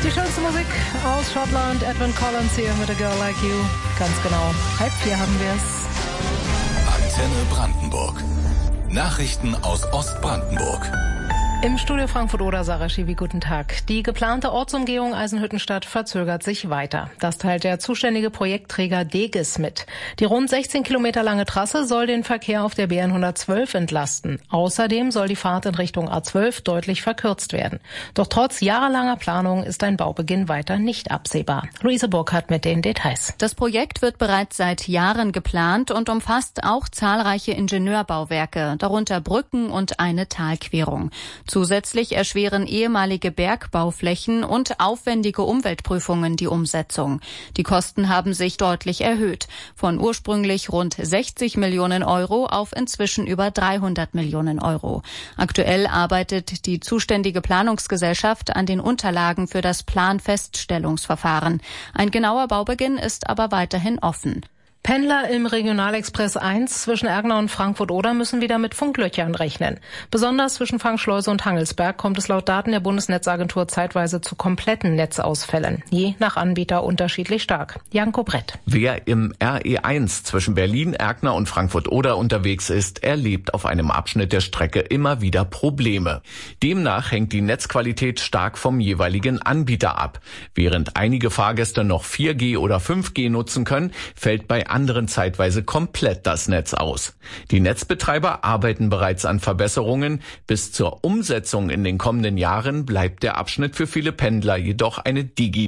Die schönste Musik aus Schottland, Edwin Collins hier mit A Girl Like You. Ganz genau, 3:30 haben wir es. Antenne Brandenburg. Nachrichten aus Ostbrandenburg. Im Studio Frankfurt-Oder, Sarah Schiwi, guten Tag. Die geplante Ortsumgehung Eisenhüttenstadt verzögert sich weiter. Das teilt der zuständige Projektträger Degis mit. Die rund 16 Kilometer lange Trasse soll den Verkehr auf der BN 112 entlasten. Außerdem soll die Fahrt in Richtung A12 deutlich verkürzt werden. Doch trotz jahrelanger Planung ist ein Baubeginn weiter nicht absehbar. Luise Burkhardt mit den Details. Das Projekt wird bereits seit Jahren geplant und umfasst auch zahlreiche Ingenieurbauwerke, darunter Brücken und eine Talquerung. Zusätzlich erschweren ehemalige Bergbauflächen und aufwendige Umweltprüfungen die Umsetzung. Die Kosten haben sich deutlich erhöht, von ursprünglich rund 60 Millionen Euro auf inzwischen über 300 Millionen Euro. Aktuell arbeitet die zuständige Planungsgesellschaft an den Unterlagen für das Planfeststellungsverfahren. Ein genauer Baubeginn ist aber weiterhin offen. Pendler im Regionalexpress 1 zwischen Ergner und Frankfurt-Oder müssen wieder mit Funklöchern rechnen. Besonders zwischen Fangschleuse und Hangelsberg kommt es laut Daten der Bundesnetzagentur zeitweise zu kompletten Netzausfällen. Je nach Anbieter unterschiedlich stark. Janko Brett. Wer im RE1 zwischen Berlin, Ergner und Frankfurt-Oder unterwegs ist, erlebt auf einem Abschnitt der Strecke immer wieder Probleme. Demnach hängt die Netzqualität stark vom jeweiligen Anbieter ab. Während einige Fahrgäste noch 4G oder 5G nutzen können, fällt bei anderen zeitweise komplett das Netz aus. Die Netzbetreiber arbeiten bereits an Verbesserungen. Bis zur Umsetzung in den kommenden Jahren bleibt der Abschnitt für viele Pendler jedoch eine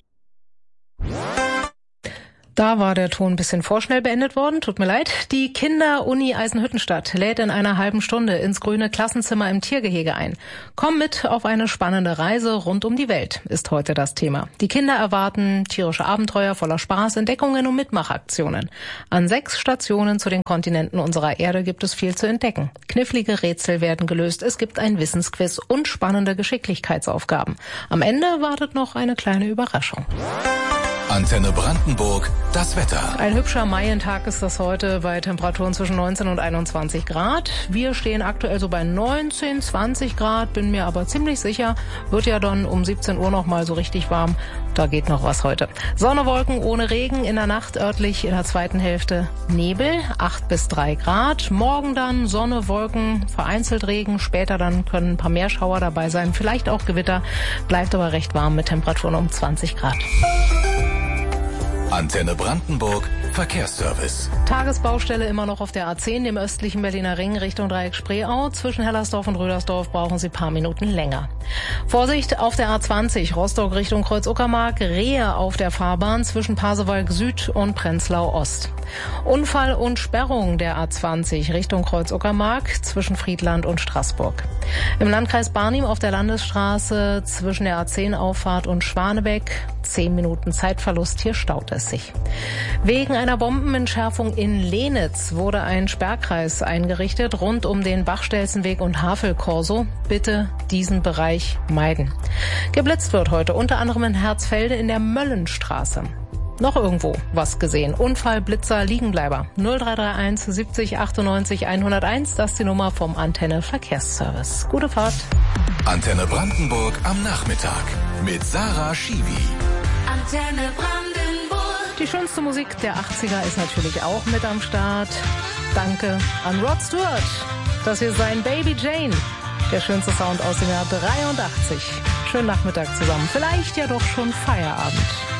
Da war der Ton ein bisschen vorschnell beendet worden, tut mir leid. Die Kinderuni Eisenhüttenstadt lädt in einer halben Stunde ins grüne Klassenzimmer im Tiergehege ein. Komm mit auf eine spannende Reise rund um die Welt, ist heute das Thema. Die Kinder erwarten tierische Abenteuer voller Spaß, Entdeckungen und Mitmachaktionen. An 6 Stationen zu den Kontinenten unserer Erde gibt es viel zu entdecken. Knifflige Rätsel werden gelöst, es gibt ein Wissensquiz und spannende Geschicklichkeitsaufgaben. Am Ende wartet noch eine kleine Überraschung. Antenne Brandenburg, das Wetter. Ein hübscher Maientag ist das heute bei Temperaturen zwischen 19 und 21 Grad. Wir stehen aktuell so bei 19, 20 Grad, bin mir aber ziemlich sicher, wird ja dann um 17 Uhr noch mal so richtig warm. Da geht noch was heute. Sonne, Wolken ohne Regen, in der Nacht örtlich in der zweiten Hälfte Nebel, 8 bis 3 Grad. Morgen dann Sonne, Wolken, vereinzelt Regen, später dann können ein paar mehr Schauer dabei sein, vielleicht auch Gewitter, bleibt aber recht warm mit Temperaturen um 20 Grad. Antenne Brandenburg, Verkehrsservice. Tagesbaustelle immer noch auf der A10, dem östlichen Berliner Ring Richtung Dreieck Spreeau. Zwischen Hellersdorf und Rödersdorf brauchen Sie ein paar Minuten länger. Vorsicht auf der A20, Rostock Richtung Kreuz-Uckermark, Rehe auf der Fahrbahn zwischen Pasewalk Süd und Prenzlau Ost. Unfall und Sperrung der A20 Richtung Kreuz-Uckermark zwischen Friedland und Straßburg. Im Landkreis Barnim auf der Landesstraße zwischen der A10-Auffahrt und Schwanebeck 10 Minuten Zeitverlust, hier staut es sich. Wegen einer Bombenentschärfung in Lenitz wurde ein Sperrkreis eingerichtet rund um den Bachstelzenweg und Havelkorso. Bitte diesen Bereich meiden. Geblitzt wird heute unter anderem in Herzfelde in der Möllenstraße. Noch irgendwo was gesehen. Unfall, Blitzer, Liegenbleiber. 0331 70 98 101, das ist die Nummer vom Antenne Verkehrsservice. Gute Fahrt. Antenne Brandenburg am Nachmittag mit Sarah Schiwi. Antenne Brandenburg. Die schönste Musik der 80er ist natürlich auch mit am Start. Danke an Rod Stewart. Das hier ist sein Baby Jane. Der schönste Sound aus dem Jahr 83. Schönen Nachmittag zusammen. Vielleicht ja doch schon Feierabend.